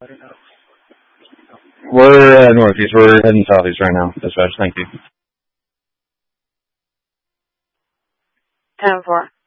We're northeast. We're heading southeast right now. Dispatch. Thank you. 10-4.